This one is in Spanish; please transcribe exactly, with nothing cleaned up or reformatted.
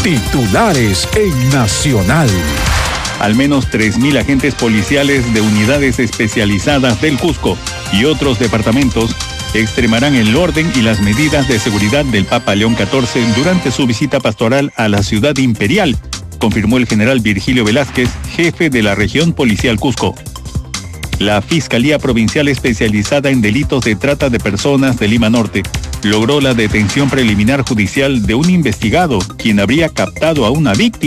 Titulares en Nacional. Al menos tres mil agentes policiales de unidades especializadas del Cusco y otros departamentos extremarán el orden y las medidas de seguridad del Papa León catorce durante su visita pastoral a la ciudad imperial, confirmó el general Virgilio Velázquez, jefe de la región policial Cusco. La Fiscalía Provincial Especializada en Delitos de Trata de Personas de Lima Norte logró la detención preliminar judicial de un investigado, quien habría captado a una víctima